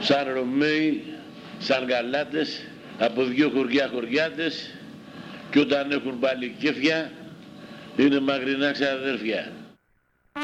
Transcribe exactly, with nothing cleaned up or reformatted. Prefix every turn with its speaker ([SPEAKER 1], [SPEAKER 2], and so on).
[SPEAKER 1] σαν Ρωμαίοι, σαν Γαλάτες, από δύο χωριά χωριάτες, και όταν έχουν πάλι κέφια είναι μακρινά ξαδέρφια.